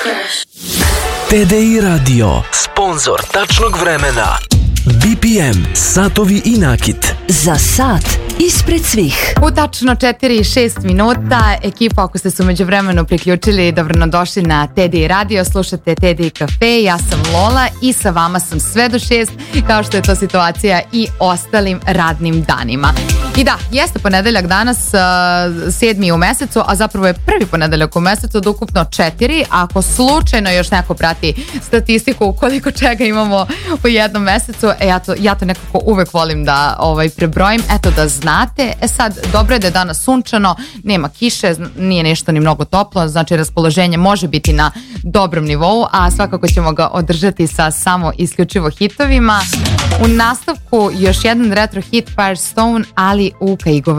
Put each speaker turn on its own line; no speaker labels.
TDI Radio, sponzor tačnog vremena. BPM, satovi i nakit.
Za sat ispred svih.
U tačno 4:06 minuta. Ekipa, ako ste se umeđu vremenu priključili, dobrodošli na TDI Radio. Slušate TDI Cafe. Ja sam Lola i sa vama sam sve do 6, kao što je to situacija i ostalim radnim danima. I da, jeste ponedeljak danas, 7. u mesecu, a zapravo je prvi ponedeljak u mesecu od ukupno 4. Ako slučajno još neko prati statistiku koliko čega imamo u jednom mesecu, ja to nekako uvek volim da prebrojim, eto da znate. Sad, dobro je da je danas sunčano, nema kiše, nije nešto ni mnogo toplo, znači raspoloženje može biti na dobrom nivou, a svakako ćemo ga održati sa samo isključivo hitovima. U nastavku još jedan retro hit Firestone, ali u Kaigovoj